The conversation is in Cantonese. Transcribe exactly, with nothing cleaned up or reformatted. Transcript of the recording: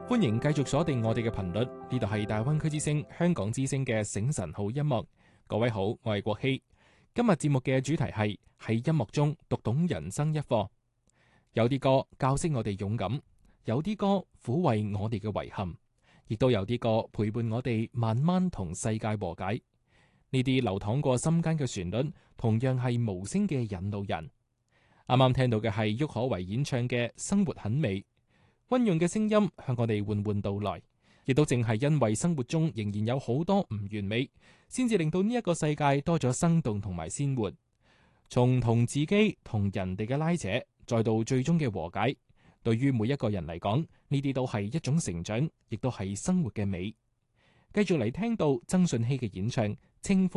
歡迎繼續鎖定我哋嘅頻率，呢度係大灣區之聲香港之聲嘅醒晨好音樂。各位好，我係國希。今日節目嘅主題係喺音樂中讀懂人生一課。有啲歌教識我哋勇敢，有啲歌撫慰我哋嘅遺憾，亦都有啲歌陪伴我哋慢慢同世界和解。呢啲流淌過心間嘅旋律，同樣係無聲嘅引路人。啱啱聽到嘅係郁可唯演唱嘅《生活很美》，溫潤嘅聲音向我哋緩緩道來，亦都正係因為生活中仍然有好多唔完美，先至令到呢一個世界多咗生動同埋鮮活。從同自己同人哋嘅拉扯，再到最終嘅和解，對於每一個人嚟講，呢啲都係一種成長，亦都係生活嘅美。繼續嚟聽到曾舜晞嘅演唱《清風》。